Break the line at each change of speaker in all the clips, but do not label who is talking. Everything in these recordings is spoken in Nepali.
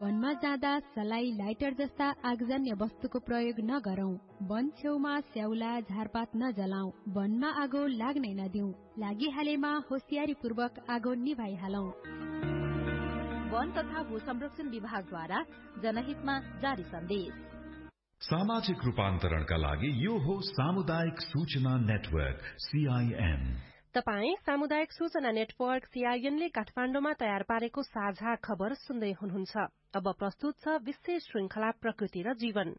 वनमा जाँदा सलाई, लाइटर जस्ता आगजन्य वस्तुको प्रयोग नगरौं। वन छेउमा स्याउला, झारपात नजलाऊ। वनमा आगो लाग्नै नदिऊ। लागिहालेमा होसियारीपूर्वक आगो निभाइहालौं। वन तथा भू संरक्षण विभागद्वारा जनहितमा जारी सन्देश।
सामाजिक रूपान्तरणका लागि यो हो सामुदायिक सूचना नेटवर्क CIN।
तपाई सामुदायिक सूचना नेटवर्क CIN ले काठमाडौँमा तयार पारेको साझा खबर सुन्दै हुनुहुन्छ। अब प्रस्तुत छ विशेष श्रृंखला प्रकृति र जीवन।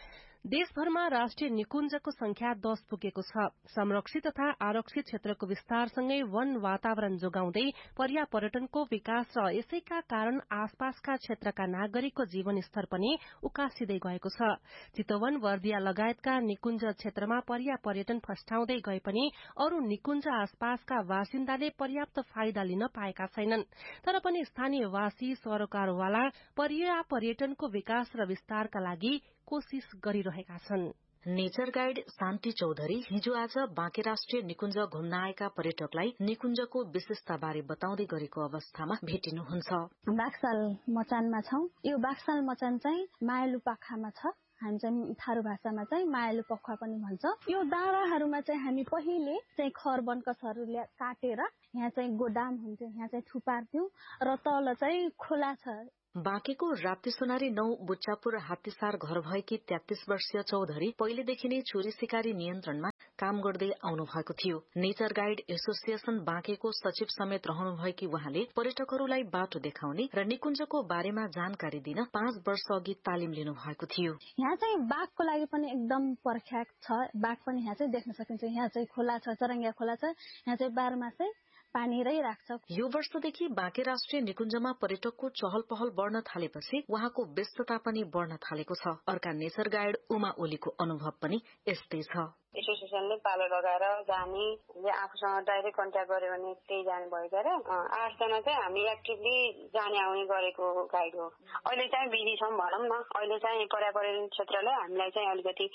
देशभरमा राष्ट्रिय निकुञ्जको संख्या 10 पुगेको छ। संरक्षित तथा आरक्षित क्षेत्रको विस्तारसँगै वन वातावरण जोगाउँदै पर्यापर्यटनको विकास र यसैका कारण आसपासका क्षेत्रका नागरिकको जीवनस्तर पनि उकासिँदै गएको छ। चितवन, बर्दिया लगायतका निकुञ्ज क्षेत्रमा पर्यापर्यटन फस्टाउँदै गए पनि अरू निकुञ्ज आसपासका बासिन्दाले पर्याप्त फाइदा लिन पाएका छैनन्। तर पनि स्थानीयवासी सरोकारवाला पर्यापर्यटनको विकास र विस्तारका लागि कोशिश गरिरहेका छन्।
नेचर गाइड शान्ति चौधरी हिजो आज बाँके राष्ट्रिय निकुञ्ज घुम्न आएका पर्यटकलाई निकुञ्जको विशेषता बारे बताउँदै गरेको अवस्थामा भेटिनुहुन्छ।
बाक्साल मचानमा छौं। यो बाक्साल मचान चाहिँ मायालु पाखामा छ। हामी चाहिँ थारू भाषामा चाहिँ मायालु पखुवा पनि भन्छ। यो डाँडाहरूमा चाहिँ हामी पहिले चाहिँ खर वनकसहरूले काटेर यहाँ चाहिँ गोदाम हुन्थ्यो, यहाँ चाहिँ थुपार्थ्यौं र तल चाहिँ खोला छ।
बाँकेको राप्तीसोनारी 9 बुच्चापुर हात्तीसार घर भएकी 33 वर्षीय चौधरी पहिलेदेखि नै चोरी सिकारी नियन्त्रणमा काम गर्दै आउनु भएको थियो। नेचर गाइड एसोसिएसन बाँकेको सचिव समेत रहनु भएकी उहाँले पर्यटकहरूलाई बाटो देखाउने र निकुञ्जको बारेमा जानकारी दिन 5 वर्ष अघि तालिम लिनु भएको थियो।
यहाँ चाहिँ बाघको लागि पनि एकदम पर्फ्याक्ट छ। बाघ पनि यहाँ चाहिँ देख्न सकिन्छ। यहाँ चाहिँ खोला छ, चरङ्गिया खोला छ। यहाँ चाहिँ 12 मासै पानी रहिराख्छ।
यो वर्षदेखि बाँके राष्ट्रिय निकुञ्जमा पर्यटकको चहल पहल बढ़न थालेपछि उहाँको व्यस्तता पनि बढ़न थालेको छ। अर्का नेचर गाइड उमा ओलीको अनुभव पनि यस्तै छ।
एसोसिएसनले पालो लगाएर जाने, आफूसँग डाइरेक्ट कन्ट्याक्ट गर्यो भने त्यही जाने भएको र 8 जना चाहिँ हामी एक्टिभली जाने आउने गरेको गाइड हो। अहिले चाहिँ बिजी छौं भनौं न। अहिले चाहिँ पर्यावरण क्षेत्रले हामीलाई चाहिँ अलिकति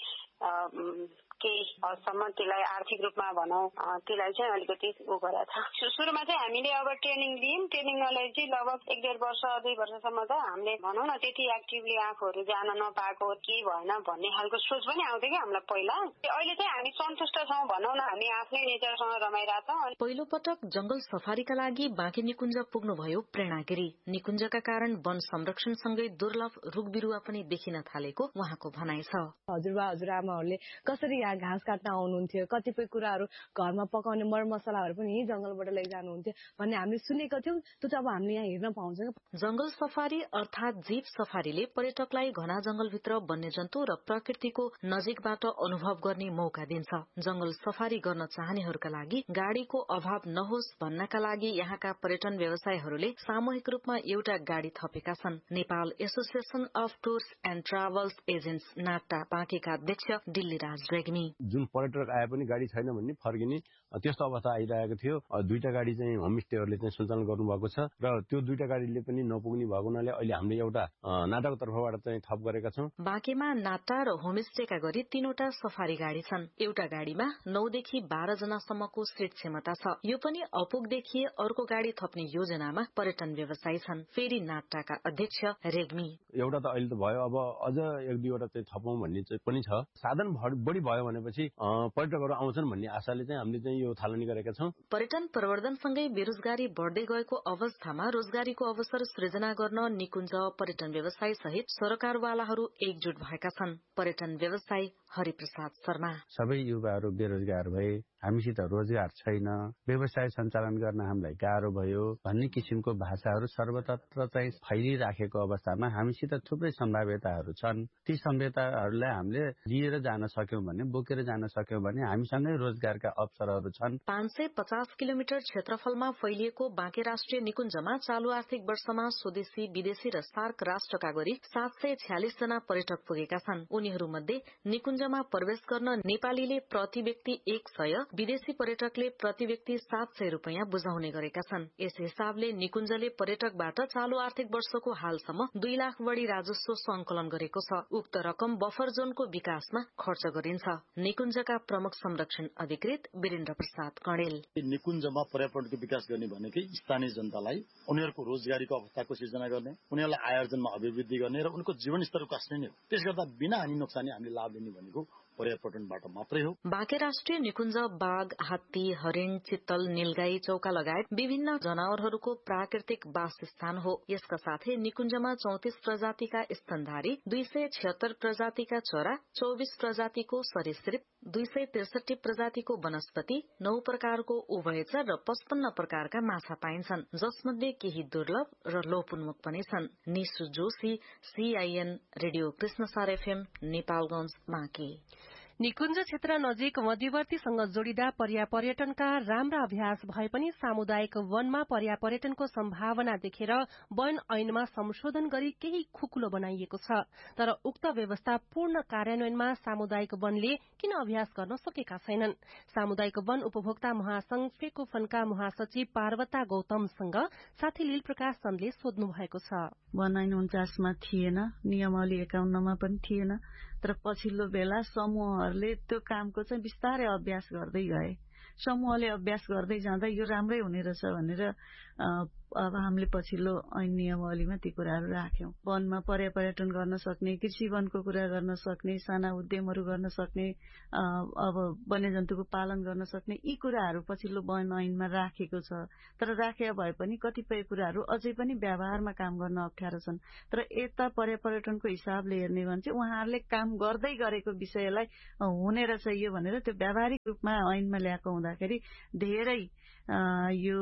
केही हदसम्म त्यसलाई आर्थिक रूपमा भनौं त्यसलाई चाहिँ अलिकति गरेछ। सुरुमा चाहिँ हामीले अब ट्रेनिङ लियौं। ट्रेनिङलाई चाहिँ लगभग 1.5 वर्ष 2 वर्षसम्म त हामीले भनौं न त्यति एक्टिभली आफूहरू जान नपाएको के भएन भन्ने खालको सोच पनि आउँथ्यो कि हामीलाई पहिला। अहिले चाहिँ हामी सन्तुष्ट छौं भनौं न। हामी आफ्नै नेचरसँग रमाइरहेछौं।
पहिलो पटक जंगल सफारीका लागि बाँके निकुञ्ज पुग्नुभयो प्रेरणा गिरी। निकुञ्जका कारण वन संरक्षणसँगै दुर्लभ रुख बिरुवा पनि देखिन थालेको उहाँको भनाइ छ।
हजुरबा हजुरआमाहरूले कसरी यहाँ घाँस काट्न आउनुहुन्थ्यो, कतिपय कुराहरू घरमा पकाउने मरमसलाहरू पनि यही जंगलबाट लैजानुहुन्थ्यो भन्ने हामीले सुनेको थियौं। त्यो चाहिँ अब हामीले यहाँ हेर्न पाउँछौं।
जंगल सफारी अर्थात जीप सफारीले पर्यटकलाई घना जंगलभित्र वन्यजन्तु र प्रकृतिको नजिकबाट अनुभव गर्ने मौका दिन्छ। जंगल सफारी गर्न चाहनेहरूका लागि गाड़ीको अभाव नहोस् भन्नका लागि यहाँका पर्यटन व्यवसायीहरूले सामूहिक रूपमा एउटा गाड़ी थपेका छन्। Nepal association of tours and travels agents NATA बाँकेका अध्यक्ष दिल्लीराज रेग्मी।
जुन पर्यटक आए पनि गाड़ी छैन भन्ने फर्किने त्यस्तो अवस्था आइरहेको थियो। 2टा गाड़ी चाहिँ होमस्टेहरूले चाहिँ सञ्चालन गर्नुभएको छ र त्यो 2टा गाड़ीले पनि नपुग्ने भएको हुनाले अहिले हामीले एउटा नाटाको तर्फबाट चाहिँ थप गरेका छौं।
बाँकेमा नाटा र होमस्टेका गरी 3वटा सफारी गाड़ी छन्। एउटा गाड़ीमा 9 देखि 12 जनासम्मको सीट क्षमता छ। यो पनि अपुग देखिए अर्को गाड़ी थप्ने योजनामा पर्यटन व्यवसायी छन्। फेरि नाटाका अध्यक्ष रेग्मी।
एउटा त अहिले त भयो, अब अझ 1-2वटा चाहिँ थपौं भन्ने चाहिँ पनि छ। साधन बढी भयो भनेपछि पर्यटकहरू आउँछन् भन्ने आशाले चाहिँ हामीले चाहिँ यो थालनी गरेका छौं।
पर्यटन प्रवर्धनसँगै बेरोजगारी बढ्दै गएको अवस्थामा रोजगारीको अवसर सृजना गर्न निकुञ्ज पर्यटन व्यवसाय सहित सरकारवालाहरू एकजुट भएका छन्। पर्यटन व्यवसायी हरिप्रसाद शर्मा।
सबै युवाहरू बेरोजगार भए, हामीसित रोजगार छैन, व्यवसाय सञ्चालन गर्न हामीलाई गाह्रो भयो भन्ने किसिमको भाषाहरू सर्वत्र चाहिँ फैलिराखेको अवस्थामा हामीसित थुप्रै सम्भाव्यताहरू छन्। ती सम्भाव्यताहरूलाई हामीले लिएर जान सक्यौं भने, बोकेर जान सक्यौं भने हामीसँगै रोजगारका अवसरहरू छन्।
550 किलोमिटर क्षेत्रफलमा फैलिएको बाँके राष्ट्रिय निकुञ्जमा चालू आर्थिक वर्षमा स्वदेशी, विदेशी र सार्क राष्ट्रका गरी 746 जना पर्यटक पुगेका छन्। उनीहरूमध्ये निकुञ्जमा प्रवेश गर्न नेपालीले प्रति व्यक्ति 100, विदेशी पर्यटकले प्रति व्यक्ति 700 रुपियाँ बुझाउने गरेका छन्। यस हिसाबले निकुञ्जले पर्यटकबाट चालू आर्थिक वर्षको हालसम्म 2 लाख बढ़ी राजस्व संकलन गरेको छ। उक्त रकम बफर जोनको विकासमा खर्च गरिन्छ। निकुञ्जका प्रमुख संरक्षण अधिकृत वीरेन्द्र प्रसाद कणेल।
निकुञ्जमा पर्यावरणको विकास गर्ने भनेकै स्थानीय जनतालाई उनीहरूको रोजगारीको अवस्थाको सिर्जना गर्ने, उनीहरूलाई आय आर्जनमा अभिवृद्धि गर्ने र उनको जीवनस्तरको कसले नै हो। त्यसगर्दा बिना हानि नोक्सानी हामीले लाभ लिने भनेको पर्यावरणबाट मात्रै हो।
बाँके राष्ट्रिय निकुञ्ज बाघ, हात्ती, हरिण, चित्तल, नीलगाई, चौका लगायत विभिन्न जनावरहरूको प्राकृतिक वासस्थान हो। यसका साथै निकुञ्जमा 34 प्रजातिका स्तनधारी, 276 प्रजातिका चरा, 24 प्रजातिको सरीसृप, 263 प्रजातिको वनस्पति, 9 प्रकारको उभयचर र 55 प्रकारका माछा पाइन्छन्, जसमध्ये केही दुर्लभ र लोपोन्मुख पनि छन्। Nishu Joshi, CIN radio Krishnasar FM, Nepalganj, Banke.
निकुञ्ज क्षेत्र नजिक मध्यवर्तीसँग जोडिँदा पर्यापर्यटनका राम्रा अभ्यास भए पनि सामुदायिक वनमा पर्यापर्यटनको सम्भावना देखेर वन ऐनमा संशोधन गरी केही खुकुलो बनाइएको छ। तर उक्त व्यवस्था पूर्ण कार्यान्वयनमा सामुदायिक वनले किन अभ्यास गर्न सकेका छैनन्? सामुदायिक वन उपभोक्ता महासंघ फेकोफनका महासचिव पार्वता गौतमसँग साथी लील प्रकाश चन्दले सोध्नु भएको छ।
वन ऐन 49 मा थिएन, नियमावली 51 मा पनि थिएन, तर पछिल्लो बेला समूहहरूले त्यो कामको चाहिँ बिस्तारै अभ्यास गर्दै गए। समूहले अभ्यास गर्दै जाँदा यो राम्रै हुने रहेछ भनेर अब हामीले पछिल्लो ऐन नियमावलीमा ती कुराहरू राख्यौं। वनमा पर्यापर्यटन गर्न सक्ने, कृषि वनको कुरा गर्न सक्ने, साना उद्यमहरू गर्न सक्ने, अब वन्यजन्तुको पालन गर्न सक्ने, यी कुराहरू पछिल्लो वन ऐनमा राखेको छ। तर राखे भए पनि कतिपय कुराहरू अझै पनि व्यवहारमा काम गर्न अप्ठ्यारो छन्। तर यता पर्यापर्यटनको हिसाबले हेर्ने भने चाहिँ उहाँहरूले काम गर्दै गरेको विषयलाई हुने रहेछ यो भनेर त्यो व्यावहारिक रूपमा ऐनमा ल्याएको हुँदाखेरि धेरै यो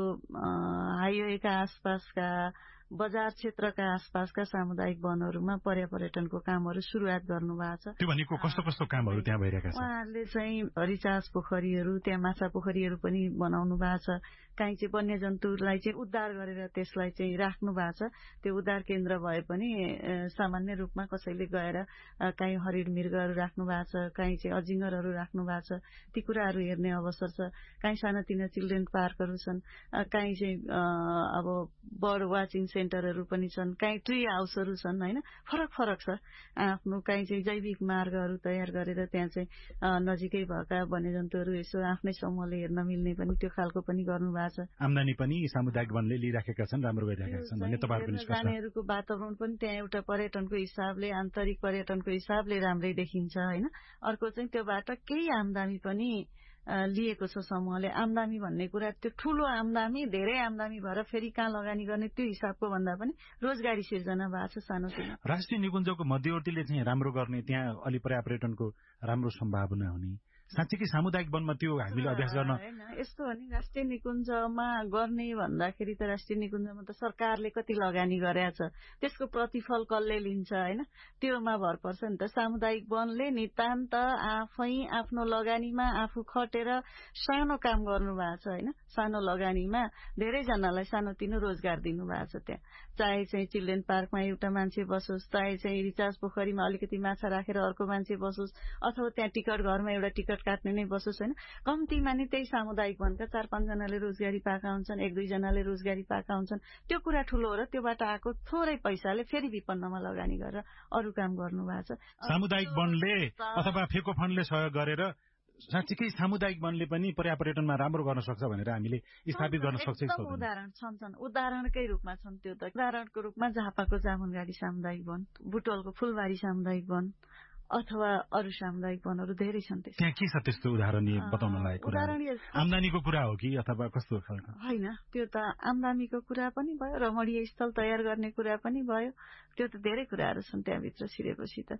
हाइवेका आसपासका, बजार क्षेत्रका आसपासका सामुदायिक वनहरूमा पर्यापर्यटनको कामहरू सुरुवात गर्नु भएको छ।
त्यो भनेको कस्तो कस्तो कामहरू त्यहाँ भइरहेका छन्?
उहाँहरूले चाहिँ रिचार्ज पोखरीहरू, त्यहाँ माछा पोखरीहरू पनि बनाउनु भएको छ। काहीँ चाहिँ वन्यजन्तुलाई चाहिँ उद्धार गरेर त्यसलाई चाहिँ राख्नु भएको छ। त्यो उद्धार केन्द्र भए पनि सामान्य रूपमा कसैले गएर काहीँ हरिण मृगहरू राख्नु भएको छ, काहीँ चाहिँ अजिङ्गरहरू राख्नु भएको छ। ती कुराहरू हेर्ने अवसर छ। काहीँ सानातिना चिल्ड्रेन पार्कहरू छन्, काहीँ चाहिँ अब बर्ड वाचिङ सेन्टरहरू पनि छन्, काहीँ ट्री हाउसहरू छन्, होइन, फरक फरक छ। आफ्नो काहीँ चाहिँ जैविक मार्गहरू तयार गरेर त्यहाँ चाहिँ नजिकै भएका वन्यजन्तुहरू यसो आफ्नै समूहले हेर्न मिल्ने पनि त्यो खालको पनि गर्नु भएको छ।
आम्दानी पनि सामुदायिक वनले लिइराखेका छन्, राम्रो गरिरहेका छन् भन्ने तपाईहरुको निष्कर्ष?
जानेहरूको वातावरण पनि त्यहाँ एउटा पर्यटनको हिसाबले, आन्तरिक पर्यटनको हिसाबले राम्रै देखिन्छ, होइन। अर्को चाहिँ त्योबाट केही आम्दानी पनि लिएको छ समूहले। आम्दानी भन्ने कुरा त्यो ठूलो आम्दानी, धेरै आम्दानी भएर फेरि कहाँ लगानी गर्ने त्यो हिसाबको भन्दा पनि रोजगारी सिर्जना भएको छ सानो सानो।
राष्ट्रिय निकुञ्जको मध्यवर्तीले चाहिँ राम्रो गर्ने, त्यहाँ अलि पर्यापर्यटनको राम्रो सम्भावना हुने, साँच्चीकै सामुदायिक वनमा त्यो हामीले अभ्यास गर्न
यस्तो हो नि। राष्ट्रिय निकुञ्जमा गर्ने भन्दाखेरि त राष्ट्रिय निकुञ्जमा त सरकारले कति लगानी गरेछ, त्यसको प्रतिफल कसले लिन्छ, होइन, त्योमा भर पर्छ नि त। सामुदायिक वनले नितान्त आफै आफ्नो लगानीमा आफू खटेर सानो काम गर्नु भएको छ, होइन। सानो लगानीमा धेरैजनालाई सानोतिनो रोजगार दिनु भएको छ। त्यहाँ चाहे चाहिँ चिल्ड्रेन पार्कमा एउटा मान्छे बसोस्, चाहे चाहिँ रिचार्ज पोखरीमा अलिकति माछा राखेर अर्को मान्छे बसोस्, अथवा त्यहाँ टिकट घरमा एउटा टिकट काट्ने नै बसोस्, होइन। कम्तीमा नि त्यही सामुदायिक वनका 4-5 जनाले रोजगारी पाएका हुन्छन्, 1-2 जनाले रोजगारी पाएका हुन्छन्। त्यो कुरा ठूलो हो र त्योबाट आएको थोरै पैसाले फेरि विपन्नमा लगानी गरेर अरू काम गर्नु भएको छ।
सामुदायिक वनले अथवा फेको फन्डले सहयोग गरेर साँच्चीकै सामुदायिक वनले पनि पर्यापर्यटनमा राम्रो गर्न सक्छ भनेर हामीले स्थापित गर्न सक्छौँ।
उदाहरण छन्, उदाहरणकै रूपमा छन्। त्यो त उदाहरणको रूपमा झापाको जामुनगाडी सामुदायिक वन, बुटवलको फुलबारी सामुदायिक वन अथवा अरू सामुदायिक वनहरू धेरै छन्।
त्यहाँ के छ त्यस्तो उदाहरणीय बताउन लागेको? आम्दानीको कुरा हो कि अथवा कस्तो खालको?
होइन, त्यो त आम्दानीको कुरा पनि भयो, रमणीय स्थल तयार गर्ने कुरा पनि भयो। त्यो त धेरै कुराहरू छन् त्यहाँभित्र छिरेपछि त।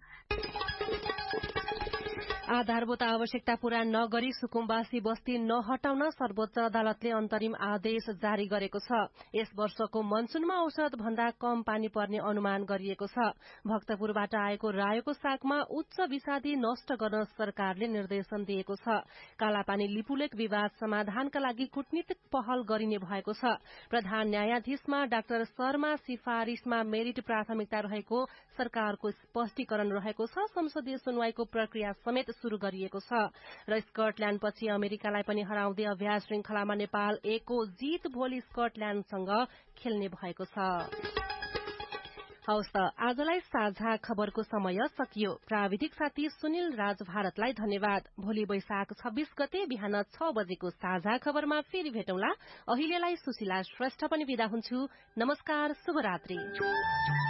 आधारभूत आवश्यकता पूरा नगरी सुकुम्बासी बस्ती नहटाउन सर्वोच्च अदालतले अन्तरिम आदेश जारी गरेको छ। यस वर्षको मनसुनमा औसत भन्दा कम पानी पर्ने अनुमान गरिएको छ। भक्तपुरबाट आएको रायोको सागमा उच्च विषादी नष्ट गर्न सरकारले निर्देशन दिएको छ। कालापानी लिपुलेक विवाद समाधानका लागि कूटनीतिक पहल गरिने भएको छ। प्रधान न्यायाधीशमा डाक्टर शर्मा सिफारिशमा मेरिट प्राथमिकता रहेको सरकारको स्पष्टीकरण रहेको छ। संसदीय सुनवाईको प्रक्रिया समेत शुरू गरिएको छ र स्कटल्याण्डपछि अमेरिकालाई पनि हराउँदै अभ्यास श्रृंखलामा नेपाल 1 को जीत भोलि स्कटल्याण्डसँग खेल्ने भएको छ। हवस् त आजलाई साझा खबरको समय सकियो। प्राविधिक साथी सुनिल राज भारतलाई धन्यवाद। भोलि वैशाख 26 गते बिहान 6 बजेको साझा खबरमा फेरि भेटौँला। अहिलेलाई सुशीला श्रेष्ठ पनि बिदा हुन्छु। नमस्कार, शुभरात्रि।